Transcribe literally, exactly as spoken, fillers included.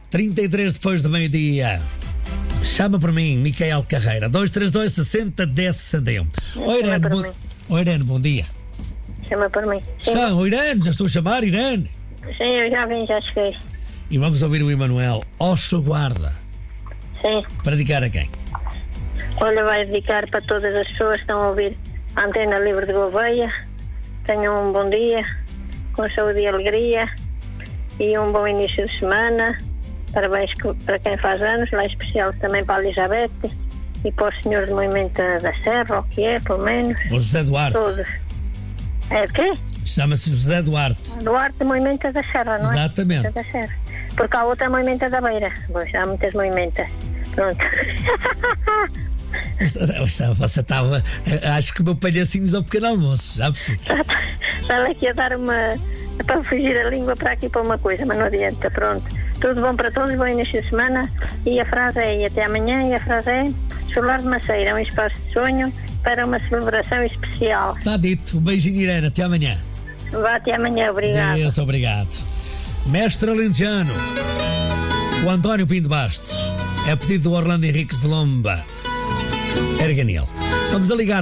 trinta e três depois do meio-dia. Chama para mim, Micael Carreira. dois três dois, sessenta, dez, sessenta e um. Oi, Irene, para bo... mim. Oi, Irene, bom dia. Chama para mim. Sim, Chama, Irene, já estou a chamar, Irene. sim, eu já vim, já cheguei. E vamos ouvir o Emanuel Osso Guarda. Sim. Para dedicar a quem? Olha, vai dedicar para todas as pessoas que estão a ouvir a Antena Livre de Gouveia. Tenham um bom dia, com saúde e alegria e um bom início de semana. Parabéns para quem faz anos, lá em especial também para a Elizabeth e para os senhores do Movimento da Serra, o que é, pelo menos. O José Duarte. Todos. É de quê? Chama-se José Duarte. Duarte do Movimento da Serra, não é? Exatamente. Da Serra. Porque há outra Movimento da Beira. Pois, há muitas movimentas. Pronto. Você estava. Acho que o meu palhacinhos ao pequeno almoço, já percebi. Estava aqui a dar uma. Para fugir a língua para aqui para uma coisa, mas não adianta, pronto. Tudo bom para todos, bom início de semana. E a frase é: e até amanhã. E a frase é: Solar de Maceira, um espaço de sonho para uma celebração especial. Está dito. Um beijinho, Irene. Até amanhã. Vá até amanhã, obrigado. Deus, obrigado. Mestre Alentejano, o António Pinto Bastos. É pedido do Orlando Henriques de Lomba. Erganil. Vamos a ligar.